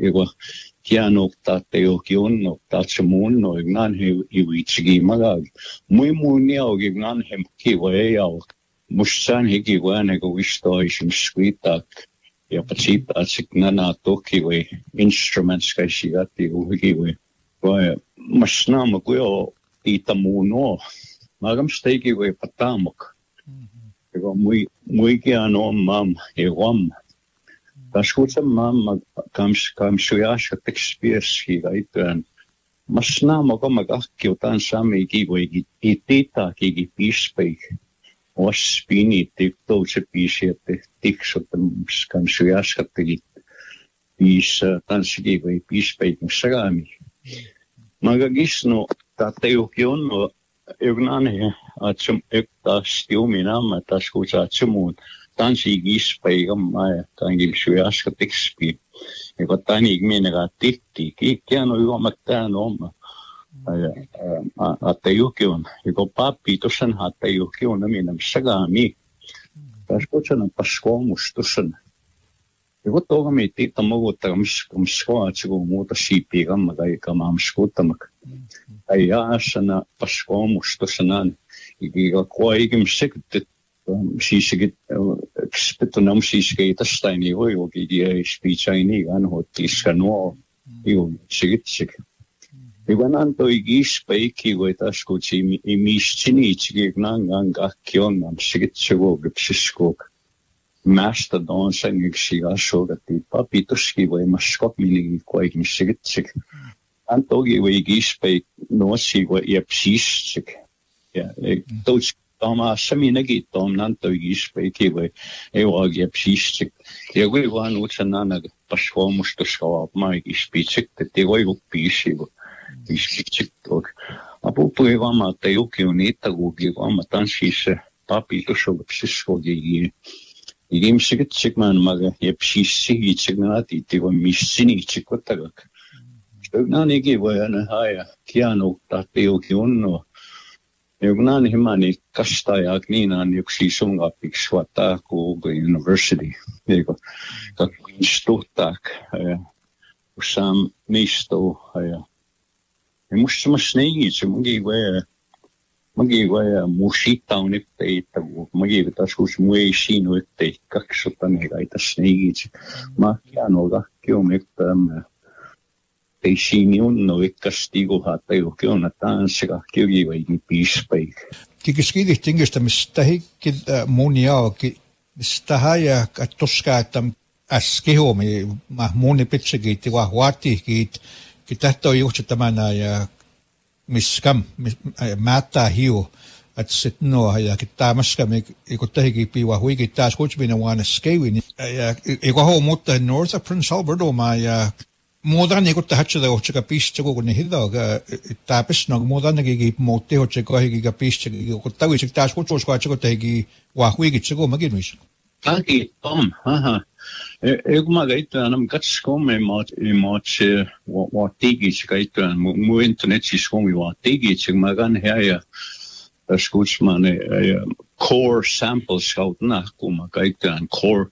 igo kianok tateo kionno tatsamunno ignan hiwichigi magag muy munia ignan hem kiwaya mushan higiwana go wisto ishimskuitak ja pachita signana tokiwe instruments kaishigati uhigiwe wa masnama kuyo itamuno magam steigiwe patamok igo muy kiano mam egom Taskuta mamma kamshuyash tekspierski gaitan masnama ko magakkiutan sami kiwe itita kigi pispei ospini tikto se pisiete tiksot kamshuyash tegi pis tansigi we pispei sagami magagisno tateukion egnane achum ekta stiuminama taskuta chumut Tansi gispei gamma tangil shuyaska texpi e tani igmenega titti kiano yomattano atayukion e papi tosan atayukion minam sagami taskochana paskomus tosan e togami titamogo tamsko achigo muta sipi gamma gai kamam skotamak ayasana paskomus tosanan igiga koigim sektet Sisig expetonam sisig tastaini oi gi spichaini gan hotiskano io sigitsig Ivanan to igis paiki goitas kuchi imischini chignan gakkion am sigitsego gipsiskok Master dancing exiga shogati papitoski we maskop mili koigim sigitsig Antogi we igis paik no sigo epsisig ja tots Tama seminegi tom nanto gispeki we ewagi psistik. Ja kui vaan utsanana pasvomusta skawap mai gispitsik te voi upisivo. Gispitsik tok. Apu pui vama te yuki unita gugi vama tansis papi to shoga psiskogi. Igim sigitsik man maga psisi gitsiknati te voi missini chikotagak. Nani we ana haya kiano te yuki unno. Yugnan himani kastayak ninan yksi sungapik swata ku university. Yego stutak usam misto ja. Musta masnegi mugi we musita unipteita mugi taskus mui sinu ette kaksotane gaita snegi. Ma kiano gakkiomek Teisiniun no ikkastigu hatayu kiona tanssiga kiugiva igi piispeik. Kikiskidih tingistä mistä hikki muuniaoki mistä haja kattoska että äskihomi muuni pitsäkiitti va huatikiit kitahto juhtsi tämän ja miskam määttää hiu että sit no ja kitamaska me ikottahikin piwa huiki taas kutsminen vaan skewin ja ikoho mutta North of Prince Alberto ja Muodaan niin kuin tähän se on piste kun ne hidaga tapis no muodaan ne muutti hoitse kaikki piste kun tavisi taas kutsuus kai se teki vahviikit se kun mäkin mis. Taki tom eu mä gaitään am katskomme maat se tegi se gaitään mu internet siis komi tegi se mä gan ja skutsman core samples kautna kun mä gaitään core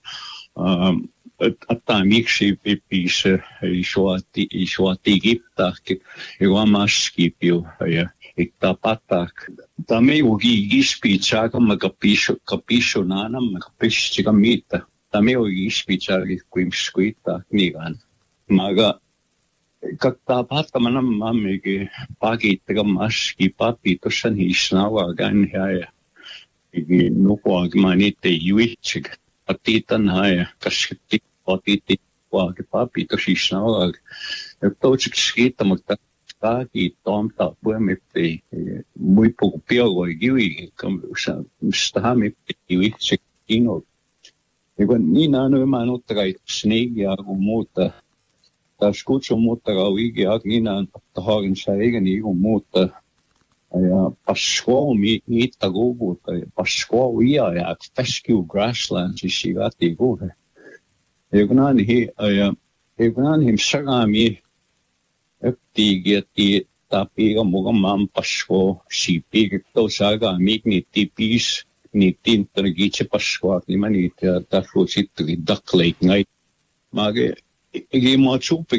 Että miksi pippissä isoati kiptahki ja maskipiu ja että patak. Tämä ei ole ispitsaaka mä kapisho nana mä kapistika mitä. Tämä ei ole ispitsaaka kuin skuita niigan. Maga kakta patkamana mammiki pakittaka maski papi tuossa hisnava gan ja nukuak mä niitä juitsik. Atitan haja kasketti Patiti vaaki papi tosisnaa ja toiseksi skiitta mutta kaikki tomta puhemitti muipu piogoi kivi mistä hamitti itse kino ja kun niin on mä nuttakai snigia kun muuta taas kutsun muuta kauigi niin on tahakin säikä niin kun muuta ja paskoa mitta kuuta ja paskoa ja fescue grasslands sigati kuuta Egunan him sagami öptigieti tapiga mugamam pasko sipi to sagami nitti pis nitti intergiche pasko ni manita ta flosit Duck Lake ngai mage igi mo chup